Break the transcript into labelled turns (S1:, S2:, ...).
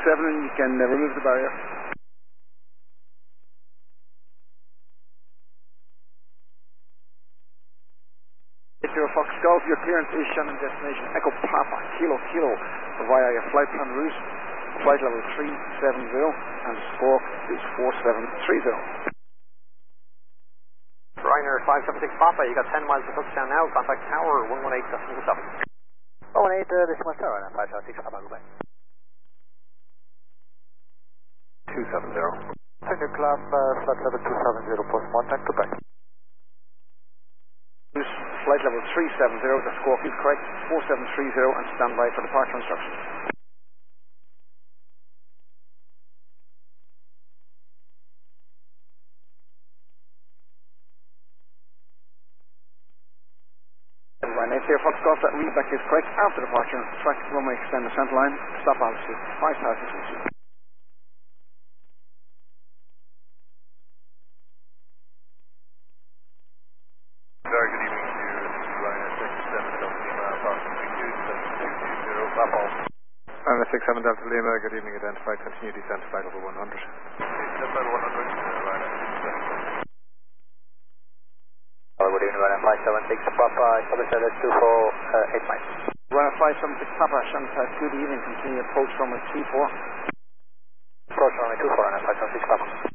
S1: and you can remove the barrier. Zero Fox Golf, your clearance is Shannon destination Echo Papa Kilo Kilo via your flight plan route, flight level 370 and squawk is 4730.
S2: Ryanair 576 Papa, you got 10 miles to touchdown now, contact tower 118.7. 118, this is my tower, Ryanair 576 Papa, goodbye.
S3: 270.
S2: Tiger Club, flight level 270, post 1 time, goodbye.
S1: Flight level 370, the squawk is correct, 4730 and stand by for departure instructions. Ryanair Sierra Fox Golf, that readback is correct. After departure, track runway extend the center line, stop altitude 5,000 feet.
S3: Very good evening to you. This is Ryanair 67 Delta Lima, approximately 27220, Papa. Ryanair 67 Delta Lima, good evening, identified, continue descent to flight level 100. Descent level 100, Ryanair 67.
S2: Hello, good evening, Ryanair 576 Papa, Southern Service 248 miles.
S1: Ryanair 576 Papa, Shannon, good evening, continue approach runway 24.
S2: Approach runway 24, Ryanair 576 Papa.